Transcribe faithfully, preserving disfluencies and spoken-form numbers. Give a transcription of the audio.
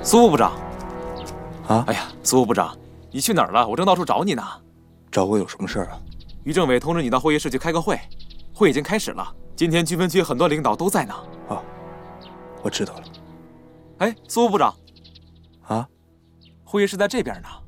苏副部长。 啊！ 哎呀，苏副部长，你去哪儿了？我正到处找你呢。 找我有什么事啊？ 于政委通知你到会议室去开个会，会已经开始了。今天军分区很多领导都在呢。 哦，我知道了。 哎，苏副部长。 啊？ 会议室在这边呢。